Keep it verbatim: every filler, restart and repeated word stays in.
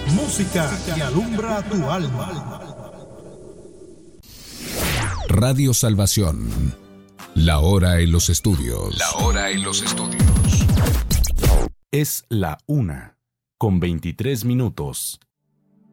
Música que alumbra tu alma. Radio Salvación. La hora en los estudios. La hora en los estudios. Es la una, con veintitrés minutos.